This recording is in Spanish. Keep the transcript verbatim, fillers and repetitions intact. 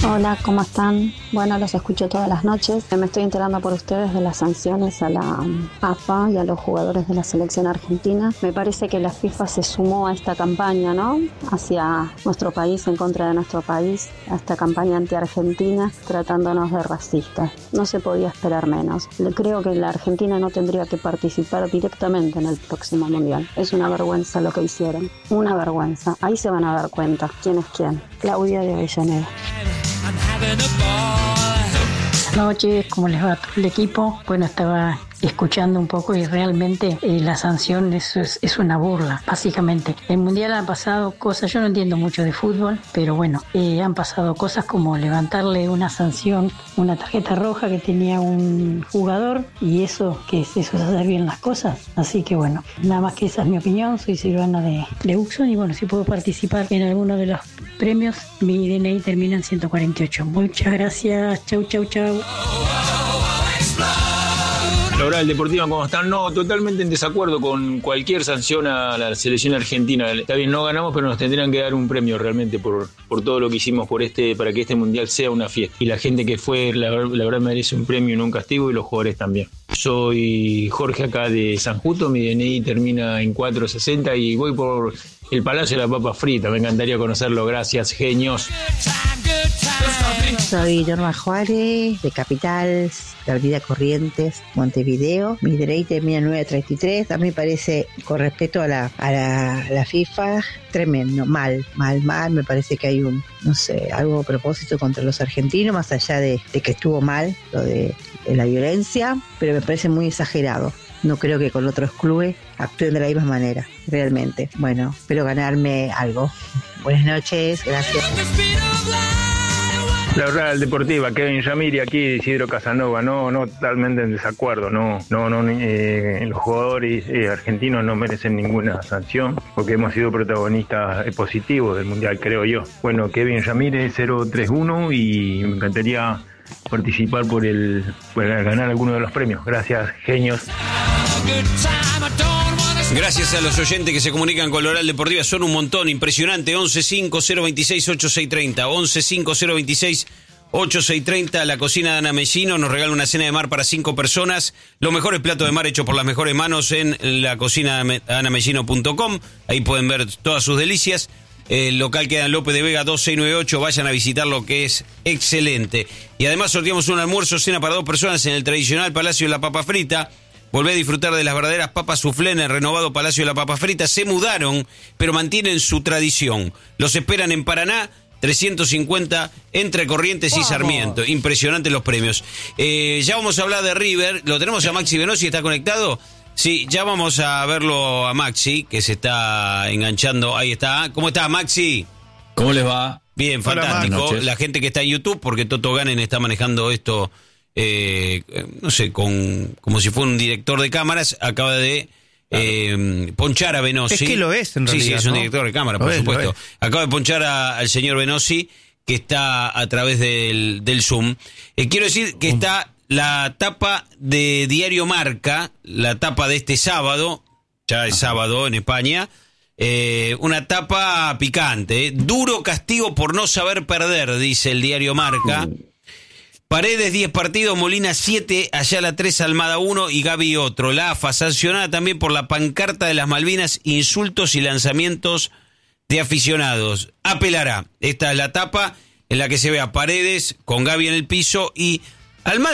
Hola, ¿cómo están? Bueno, los escucho todas las noches. Me estoy enterando por ustedes de las sanciones a la A F A y a los jugadores de la selección argentina. Me parece que la FIFA se sumó a esta campaña, ¿no? Hacia nuestro país, en contra de nuestro país, a esta campaña anti-argentina, tratándonos de racistas. No se podía esperar menos. Creo que la Argentina no tendría que participar directamente en el próximo Mundial. Es una vergüenza lo que hicieron. Una vergüenza. Ahí se van a dar cuenta quién es quién. Claudia de Avellaneda. Buenas noches, ¿cómo les va a todo el equipo? Bueno, estaba escuchando un poco y realmente eh, la sanción es, es, es una burla, básicamente. El Mundial han pasado cosas, yo no entiendo mucho de fútbol, pero bueno, eh, han pasado cosas como levantarle una sanción, una tarjeta roja que tenía un jugador, y eso, que es eso, es hacer bien las cosas. Así que bueno, nada más que esa es mi opinión. Soy Silvana de, de Uxon y bueno, si puedo participar en alguno de los premios, mi D N I termina en ciento cuarenta y ocho. Muchas gracias, chau, chau, chau. La Oral Deportiva, ¿cómo están? No, totalmente en desacuerdo con cualquier sanción a la selección argentina. Está bien, no ganamos, pero nos tendrían que dar un premio realmente por, por todo lo que hicimos por este, para que este mundial sea una fiesta. Y la gente que fue, la, la verdad, merece un premio y no un castigo, y los jugadores también. Soy Jorge, acá de San Justo, mi D N I termina en cuatrocientos sesenta y voy por el Palacio de la Papa Frita. Me encantaría conocerlo, gracias, genios. Soy Norma Juárez, de Capital, de Avenida Corrientes, Montevideo. Mi D N I termina en nueve treinta y tres. A mí me parece, con respeto a la, a la, a la FIFA, tremendo, mal, mal, mal. Me parece que hay un, no sé, algo a propósito contra los argentinos, más allá de, de que estuvo mal lo de, de la violencia, pero me parece muy exagerado. No creo que con otros clubes actúen de la misma manera, realmente. Bueno, espero ganarme algo. Buenas noches, gracias. La Oral Deportiva, Kevin Yamiri, aquí de Isidro Casanova. No, no, totalmente en desacuerdo. No, no, no. Eh, los jugadores eh, argentinos no merecen ninguna sanción porque hemos sido protagonistas positivos del mundial, creo yo. Bueno, Kevin Yamiri, cero tres uno, y me encantaría participar por el, por ganar alguno de los premios. Gracias, genios. Gracias a los oyentes que se comunican con la Oral Deportiva, son un montón, impresionante. Once cinco cero veintiséis ochenta y seis treinta, once cinco cero veintiséis ochenta y seis treinta. La cocina de Ana Mellino nos regala una cena de mar para cinco personas, los mejores platos de mar hechos por las mejores manos en la cocina de ana mellino punto com. Ahí pueden ver todas sus delicias. El local queda en López de Vega dos seis nueve ocho, vayan a visitarlo, que es excelente. Y además sorteamos un almuerzo cena para dos personas en el tradicional Palacio de la Papa Frita. Volvé a disfrutar de las verdaderas papas soufflé en el renovado Palacio de la Papa Frita. Se mudaron, pero mantienen su tradición. Los esperan en Paraná, trescientos cincuenta, entre Corrientes y Sarmiento. Impresionantes los premios. Eh, ya vamos a hablar de River. ¿Lo tenemos a Maxi Venossi? ¿Está conectado? Sí, ya vamos a verlo a Maxi, que se está enganchando. Ahí está. ¿Cómo está, Maxi? ¿Cómo les va? Bien, fantástico. La gente que está en YouTube, porque Toto Ganen está manejando esto... Eh, no sé, con como si fuera un director de cámaras, acaba de eh, ponchar a Venossi. Es que lo es, en realidad. Sí, sí, es un ¿no? director de cámara, Lo por es, supuesto. Acaba de ponchar a, al señor Venossi, que está a través del, del Zoom. Eh, quiero decir que está la tapa de Diario Marca, la tapa de este sábado, ya es sábado en España. Eh, una tapa picante, ¿eh? Duro castigo por no saber perder, dice el Diario Marca. Paredes diez partidos, Molina siete, Ayala tres, Almada uno y Gaby otro. La A F A sancionada también por la pancarta de las Malvinas, insultos y lanzamientos de aficionados. Apelará. Esta es la tapa en la que se ve a Paredes con Gaby en el piso y Almada